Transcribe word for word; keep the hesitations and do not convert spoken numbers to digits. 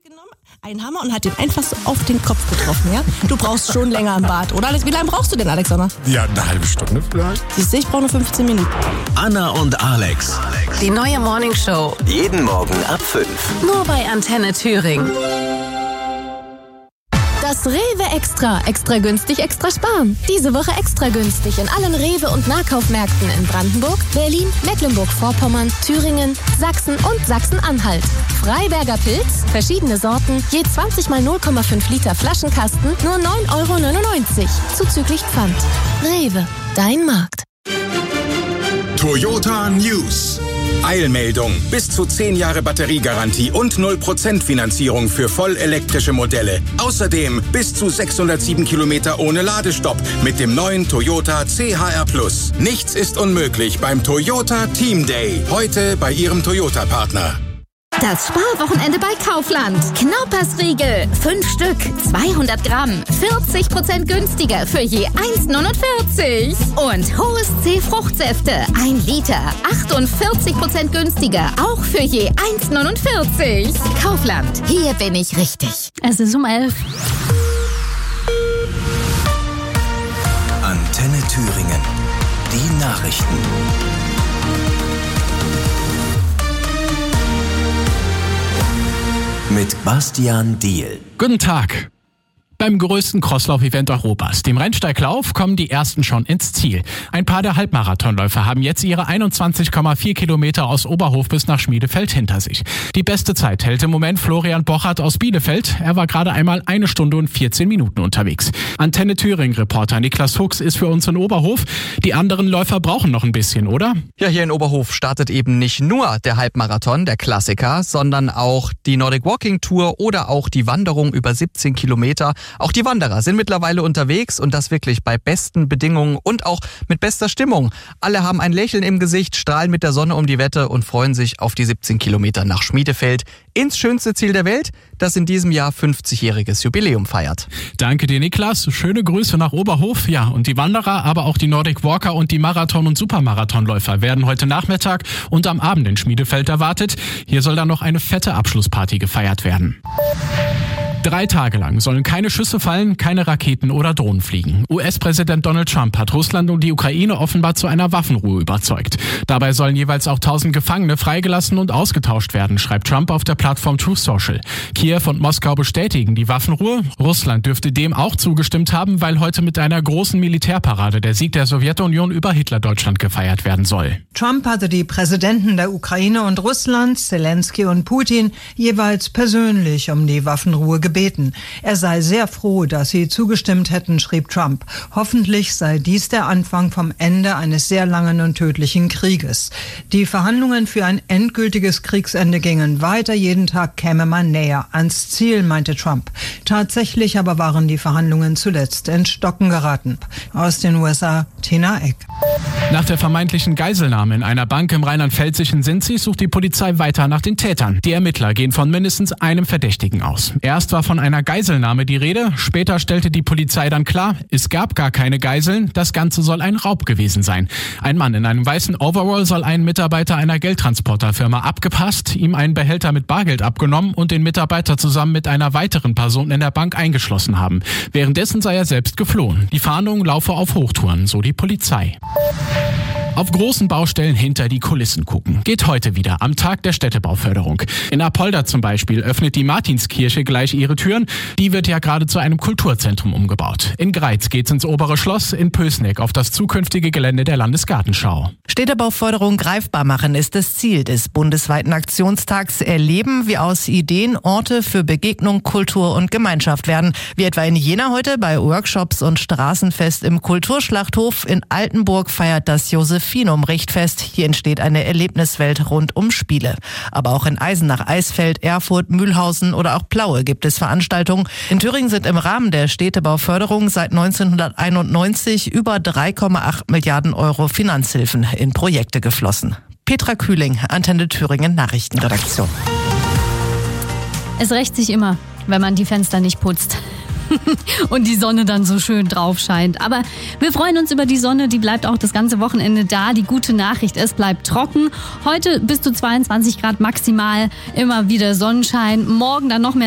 genommen, einen Hammer und hat den einfach so auf den Kopf getroffen, ja? Du brauchst schon länger im Bad, oder? Wie lange brauchst du denn, Alexander? Ja, eine halbe Stunde vielleicht. Siehst du, ich brauche nur fünfzehn Minuten. Anna und Alex. Die neue Morningshow. Jeden Morgen ab fünf. Nur bei Antenne Thüringen. Das Rewe Extra. Extra günstig, extra sparen. Diese Woche extra günstig in allen Rewe- und Nahkaufmärkten in Brandenburg, Berlin, Mecklenburg-Vorpommern, Thüringen, Sachsen und Sachsen-Anhalt. Freiberger Pilz, verschiedene Sorten, je zwanzig mal null Komma fünf Liter Flaschenkasten, nur neun Euro neunundneunzig. Zuzüglich Pfand. Rewe, dein Markt. Toyota News. Eilmeldung. Bis zu zehn Jahre Batteriegarantie und null Prozent Finanzierung für vollelektrische Modelle. Außerdem bis zu sechshundertsieben Kilometer ohne Ladestopp mit dem neuen Toyota C H R Plus. Nichts ist unmöglich beim Toyota Team Day. Heute bei Ihrem Toyota-Partner. Das Sparwochenende bei Kaufland. Knaupersriegel. Fünf Stück, zweihundert Gramm. vierzig Prozent günstiger für je eins Euro neunundvierzig. Und Hohes C Fruchtsäfte. Ein Liter. achtundvierzig Prozent günstiger. Auch für je eins Euro neunundvierzig. Kaufland. Hier bin ich richtig. Es ist um elf. Antenne Thüringen. Die Nachrichten. Mit Bastian Diehl. Guten Tag. Beim größten Crosslauf-Event Europas, dem Rennsteiglauf, kommen die ersten schon ins Ziel. Ein paar der Halbmarathonläufer haben jetzt ihre einundzwanzig Komma vier Kilometer aus Oberhof bis nach Schmiedefeld hinter sich. Die beste Zeit hält im Moment Florian Bochert aus Bielefeld. Er war gerade einmal eine Stunde und vierzehn Minuten unterwegs. Antenne Thüringen-Reporter Niklas Fuchs ist für uns in Oberhof. Die anderen Läufer brauchen noch ein bisschen, oder? Ja, hier in Oberhof startet eben nicht nur der Halbmarathon, der Klassiker, sondern auch die Nordic Walking Tour oder auch die Wanderung über siebzehn Kilometer. Auch die Wanderer sind mittlerweile unterwegs und das wirklich bei besten Bedingungen und auch mit bester Stimmung. Alle haben ein Lächeln im Gesicht, strahlen mit der Sonne um die Wette und freuen sich auf die siebzehn Kilometer nach Schmiedefeld ins schönste Ziel der Welt, das in diesem Jahr fünfzigjähriges Jubiläum feiert. Danke dir, Niklas. Schöne Grüße nach Oberhof. Ja, und die Wanderer, aber auch die Nordic Walker und die Marathon- und Supermarathonläufer werden heute Nachmittag und am Abend in Schmiedefeld erwartet. Hier soll dann noch eine fette Abschlussparty gefeiert werden. Drei Tage lang sollen keine Schüsse fallen, keine Raketen oder Drohnen fliegen. U S-Präsident Donald Trump hat Russland und die Ukraine offenbar zu einer Waffenruhe überzeugt. Dabei sollen jeweils auch tausend Gefangene freigelassen und ausgetauscht werden, schreibt Trump auf der Plattform Truth Social. Kiew und Moskau bestätigen die Waffenruhe. Russland dürfte dem auch zugestimmt haben, weil heute mit einer großen Militärparade der Sieg der Sowjetunion über Hitlerdeutschland gefeiert werden soll. Trump hatte die Präsidenten der Ukraine und Russlands, Zelensky und Putin, jeweils persönlich um die Waffenruhe gebeten. Er sei sehr froh, dass sie zugestimmt hätten, schrieb Trump. Hoffentlich sei dies der Anfang vom Ende eines sehr langen und tödlichen Krieges. Die Verhandlungen für ein endgültiges Kriegsende gingen weiter. Jeden Tag käme man näher ans Ziel, meinte Trump. Tatsächlich aber waren die Verhandlungen zuletzt ins Stocken geraten. Aus den U S A, Tina Eck. Nach der vermeintlichen Geiselnahme in einer Bank im rheinland-pfälzischen Sinzig sucht die Polizei weiter nach den Tätern. Die Ermittler gehen von mindestens einem Verdächtigen aus. Erst war von einer Geiselnahme die Rede, später stellte die Polizei dann klar, es gab gar keine Geiseln, das Ganze soll ein Raub gewesen sein. Ein Mann in einem weißen Overall soll einen Mitarbeiter einer Geldtransporterfirma abgepasst, ihm einen Behälter mit Bargeld abgenommen und den Mitarbeiter zusammen mit einer weiteren Person in der Bank eingeschlossen haben. Währenddessen sei er selbst geflohen. Die Fahndung laufe auf Hochtouren, so die Polizei. Auf großen Baustellen hinter die Kulissen gucken. Geht heute wieder am Tag der Städtebauförderung. In Apolda zum Beispiel öffnet die Martinskirche gleich ihre Türen. Die wird ja gerade zu einem Kulturzentrum umgebaut. In Greiz geht's ins obere Schloss, in Pößneck auf das zukünftige Gelände der Landesgartenschau. Städtebauförderung greifbar machen ist das Ziel des bundesweiten Aktionstags. Erleben, wie aus Ideen Orte für Begegnung, Kultur und Gemeinschaft werden. Wie etwa in Jena heute bei Workshops und Straßenfest im Kulturschlachthof. In Altenburg feiert das Josef Finum-Richtfest. Hier entsteht eine Erlebniswelt rund um Spiele. Aber auch in Eisenach, Eisfeld, Erfurt, Mühlhausen oder auch Plaue gibt es Veranstaltungen. In Thüringen sind im Rahmen der Städtebauförderung seit neunzehnhunderteinundneunzig über drei Komma acht Milliarden Euro Finanzhilfen in Projekte geflossen. Petra Kühling, Antenne Thüringen Nachrichtenredaktion. Es rächt sich immer, wenn man die Fenster nicht putzt. und die Sonne dann so schön drauf scheint. Aber wir freuen uns über die Sonne, die bleibt auch das ganze Wochenende da. Die gute Nachricht, es bleibt trocken. Heute bis zu zweiundzwanzig Grad maximal, immer wieder Sonnenschein. Morgen dann noch mehr